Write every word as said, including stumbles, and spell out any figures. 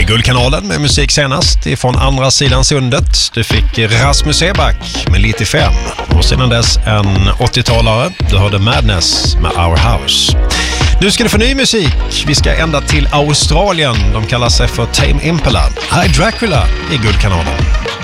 Guldkanalen med musik senast ifrån andra sidan sundet. Du fick Rasmus Eback med Lite fem och sedan dess en åttiotalare. Du hörde Madness med Our House. Nu ska du få ny musik. Vi ska ända till Australien. De kallar sig för Tame Impala. Hi Dracula i Guldkanalen.